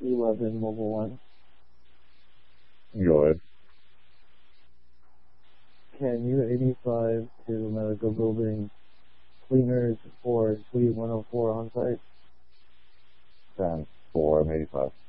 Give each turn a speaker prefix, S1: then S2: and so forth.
S1: 11 Mobile 1.
S2: Go ahead.
S1: Can U-85 to medical building cleaners for Suite 104 on site?
S2: 10-4, I'm 85.